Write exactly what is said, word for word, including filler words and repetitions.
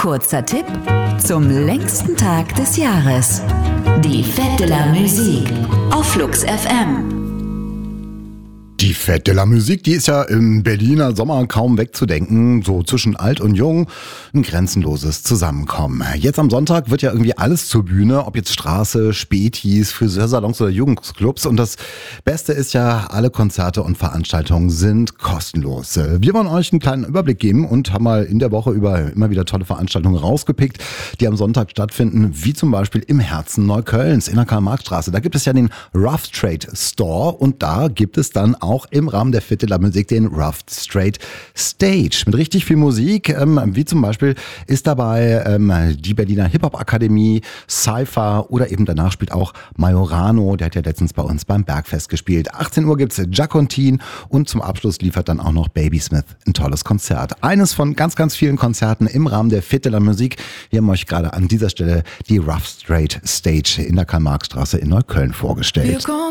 Kurzer Tipp zum längsten Tag des Jahres. Die Fête de la Musique auf Flux F M. Die Fête de la Musique, die ist ja im Berliner Sommer kaum wegzudenken. So zwischen alt und jung ein grenzenloses Zusammenkommen. Jetzt am Sonntag wird ja irgendwie alles zur Bühne, ob jetzt Straße, Spätis, Friseursalons oder Jugendclubs. Und das Beste ist ja, alle Konzerte und Veranstaltungen sind kostenlos. Wir wollen euch einen kleinen Überblick geben und haben mal in der Woche über immer wieder tolle Veranstaltungen rausgepickt, die am Sonntag stattfinden, wie zum Beispiel im Herzen Neuköllns in der Karl-Marx-Straße. Da gibt es ja den Rough Trade Store und da gibt es dann auch auch im Rahmen der Fête de la Musique den Rough Trade Stage mit richtig viel Musik, ähm, wie zum Beispiel ist dabei ähm, die Berliner Hip-Hop-Akademie, Cypher oder eben danach spielt auch Majorano, der hat ja letztens bei uns beim Bergfest gespielt. achtzehn Uhr gibt's Jacontin und zum Abschluss liefert dann auch noch Babysmith ein tolles Konzert. Eines von ganz, ganz vielen Konzerten im Rahmen der Fête de la Musique. Wir haben euch gerade an dieser Stelle die Rough Trade Stage in der Karl-Marx-Straße in Neukölln vorgestellt.